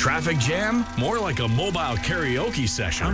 Traffic jam? More like a mobile karaoke session.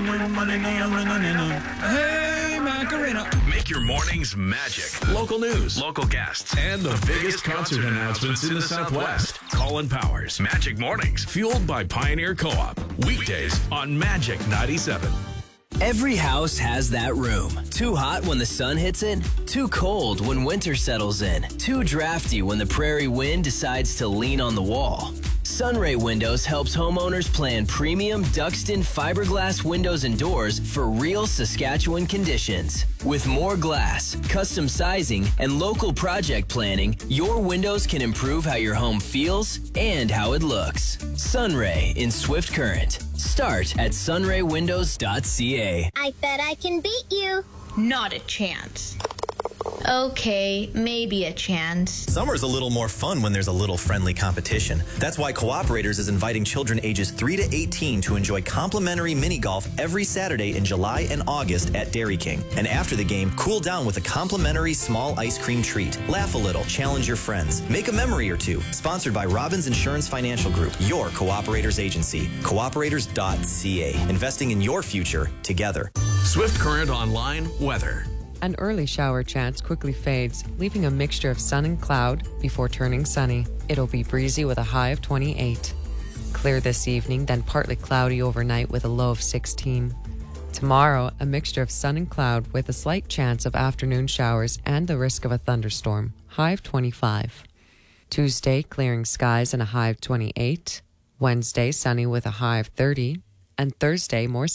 Hey, Macarena. Make your mornings magic. Local news, local guests, and the biggest concert announcements in the Southwest. Colin Powers, Magic Mornings, fueled by Pioneer Co-op. Weekdays on Magic 97. Every house has that room. Too hot when the sun hits it, too cold when winter settles in, too drafty when the prairie wind decides to lean on the wall. Sunray Windows helps homeowners plan premium Duxton fiberglass windows and doors for real Saskatchewan conditions. With more glass, custom sizing, and local project planning, your windows can improve how your home feels and how it looks. Sunray in Swift Current. Start at sunraywindows.ca. I bet I can beat you. Not a chance. Okay, maybe a chance. Summer's a little more fun when there's a little friendly competition. That's why Cooperators is inviting children ages 3 to 18 to enjoy complimentary mini golf every Saturday in July and August at Dairy King. And after the game, cool down with a complimentary small ice cream treat. Laugh a little, challenge your friends, make a memory or two. Sponsored by Robbins Insurance Financial Group, your Cooperators agency. Cooperators.ca. Investing in your future together. Swift Current Online weather. An early shower chance quickly fades, leaving a mixture of sun and cloud before turning sunny. It'll be breezy with a high of 28. Clear this evening, then partly cloudy overnight with a low of 16. Tomorrow, a mixture of sun and cloud with a slight chance of afternoon showers and the risk of a thunderstorm. High of 25. Tuesday, clearing skies and a high of 28. Wednesday, sunny with a high of 30. And Thursday, more